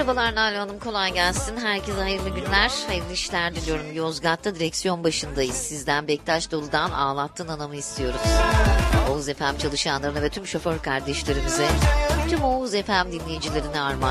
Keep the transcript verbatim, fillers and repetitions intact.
Merhabalar Nalan Hanım, kolay gelsin. Herkese hayırlı günler, hayırlı işler diliyorum. Yozgat'ta direksiyon başındayız. Sizden Bektaş Dolu'dan Ağlattın Anamı istiyoruz. Oğuz F M çalışanlarına ve tüm şoför kardeşlerimize, tüm Oğuz F M dinleyicilerine armağan